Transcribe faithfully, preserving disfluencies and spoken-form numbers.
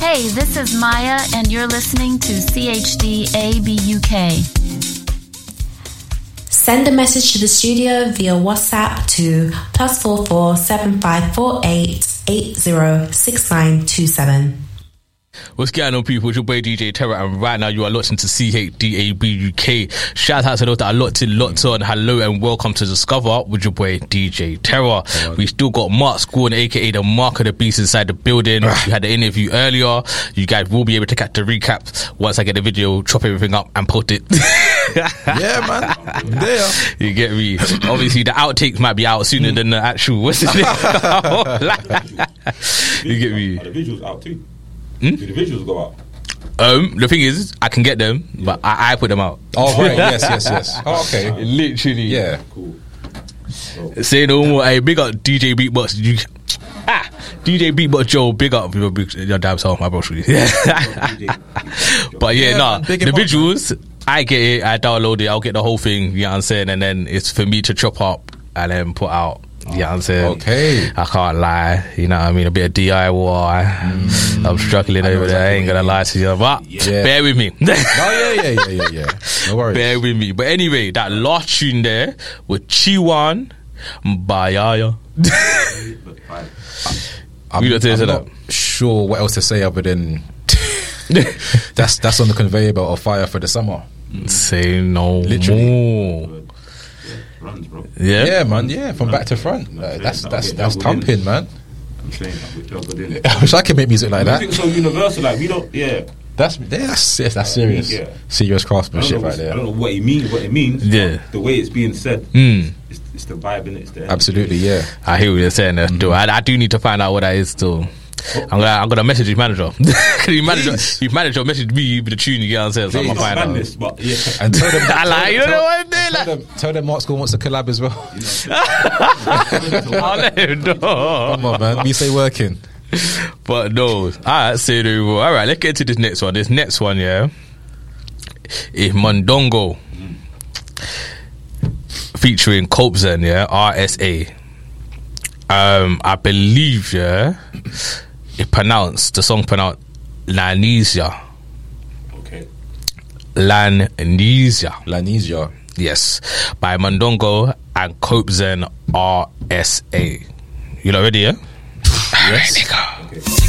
Hey, this is Maya, and you're listening to C H D A B U K. Send a message to the studio via WhatsApp to plus four four seven five four eight eight zero six nine two seven. What's going on, people? It's your boy D J Terror, and right now you are locked into C H D A B U K. Shout out to those that are locked in, locked on. Hello and welcome to Discover with your boy D J Terror. Oh, we still got Mark Scorn, aka the Mark of the Beast, inside the building. We had the interview earlier. You guys will be able to catch the recap once I get the video, chop everything up and post it. Yeah, man. I'm there. You get me? Obviously, the outtakes might be out sooner mm. than the actual. What's his name? You get me? Are the visuals out too? Hmm? Do the visuals go out? Um, the thing is, I can get them, but I, I put them out. Oh, right. Yes, yes, yes. Oh, okay. Literally. Yeah. Cool. So, say no more. Hey, big up D J Beatbox. You, ah, D J Beatbox Joe, big up your, big, your damn self, my bro. But yeah, yeah nah, man, the visuals, up, I get it, I download it, I'll get the whole thing, you know what I'm saying? And then it's for me to chop up and then put out. You know what I'm saying? Okay. I can't lie. You know what I mean? A bit of D I Y. Mm. I'm struggling over there. I ain't gonna lie to you. But yeah. bear with me. Oh, yeah, yeah, yeah, yeah, yeah. No worries. Bear with me. But anyway, that last tune there with Chiwan Bayaya. I'm, I'm not that? sure what else to say other than that's that's on the conveyor belt of Fire for the Summer. Say no Literally. more. Runs, bro. Yeah, yeah, man. Yeah, from back to front. Uh, that's that's that's thumping, man. I'm saying that. I wish I could make music like that. Music's so universal, like we don't. Yeah, that's yeah, that's that's serious. Yeah. Serious craftsmanship right there. I don't know what it means. What it means. Yeah, the way it's being said. Mm. It's, it's the vibe in it. It's the absolutely. Yeah, I hear what you're saying. There, mm-hmm. I, I do need to find out what that is still. I'm gonna, I'm gonna message his manager. His manager, his manager messaged me with the tune. You get what I'm saying? So I'm gonna find out. This, but yeah. And tell them, I like, you tell, know what I'm doing. Tell, them, tell them Mark School wants to collab as well. I'll let him know. Come on, man. We stay working. But no, all right. Say so, all right. Let's get to this next one. This next one, yeah, is Mondongo mm. featuring Copzen, yeah, R S A. Um, I believe, yeah, it pronounced, the song pronounced Lanesia. Okay. Lanesia. Lanesia. Yes. By Mondongo and Copzen R S A. You know ready, yeah? Yes. Alright, nigga. Okay.